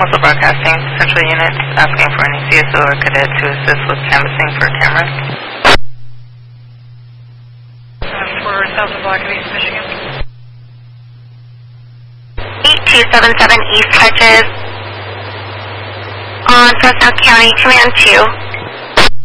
Also broadcasting, central units asking for any CSO or cadet to assist with canvassing for cameras. For South of Black East, Michigan. 8277 East Hedges on Fresno County Command 2.